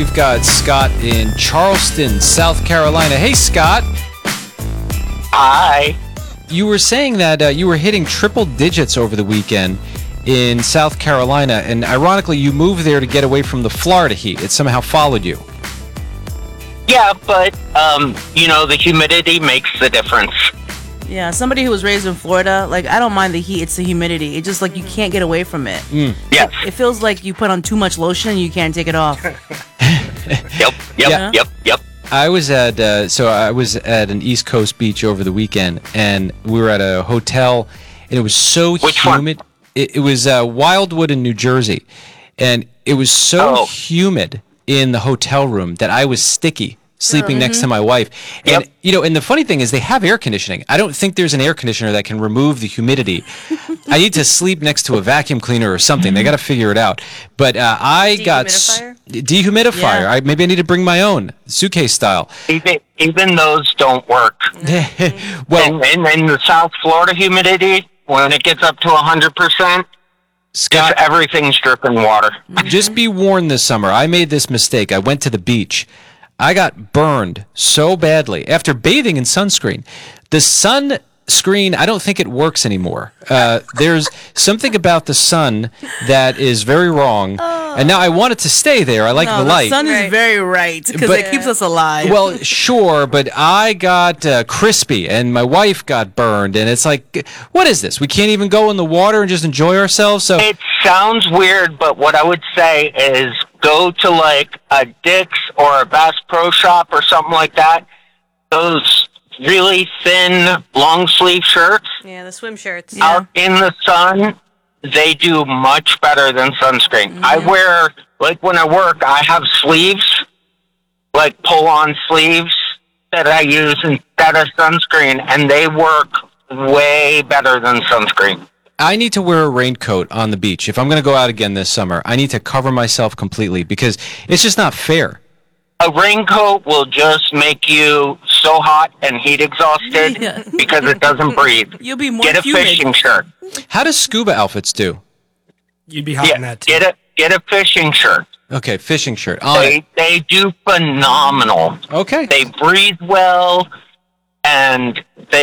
we've got Scott in Charleston, South Carolina. Hey, Scott. Hi. You were saying that you were hitting triple digits over the weekend in South Carolina, and ironically, you moved there to get away from the Florida heat. It somehow followed you. Yeah, but, the humidity makes the difference. Yeah, somebody who was raised in Florida, I don't mind the heat, it's the humidity. It's just you can't get away from it. Yes. It feels like you put on too much lotion and you can't take it off. Yep. I was at an East Coast beach over the weekend, and we were at a hotel, and it was so humid. One? It was Wildwood in New Jersey, and it was so humid in the hotel room that I was sticky sleeping next to my wife. And and the funny thing is they have air conditioning. I don't think there's an air conditioner that can remove the humidity. I need to sleep next to a vacuum cleaner or something. They got to figure it out. But I got dehumidifier. Maybe I need to bring my own suitcase style. Even those don't work. Well, in the South Florida humidity, when it gets up to 100%, Scott, everything's dripping water. Just be warned this summer. I made this mistake. I went to the beach. I got burned so badly after bathing in sunscreen. The sunscreen, I don't think it works anymore. There's something about the sun that is very wrong. And now I want it to stay there. I like the light. The sun is very right because it keeps us alive. Well, sure, but I got crispy and my wife got burned. And it's like, what is this? We can't even go in the water and just enjoy ourselves? So it sounds weird, but what I would say is go to a Dick's or a Bass Pro Shop or something like that. Those really thin long sleeve shirts. Yeah, the swim shirts. Out in the sun, they do much better than sunscreen. I wear, when I work, I have sleeves, pull-on sleeves that I use instead of sunscreen, and they work way better than sunscreen. I need to wear a raincoat on the beach. If I'm going to go out again this summer, I need to cover myself completely because it's just not fair. A raincoat will just make you so hot and heat exhausted because it doesn't breathe. You'll be more Get a fishing shirt. How does scuba outfits do? You'd be hot in that too. Get a fishing shirt. Okay, fishing shirt. They do phenomenal. Okay. They breathe well, and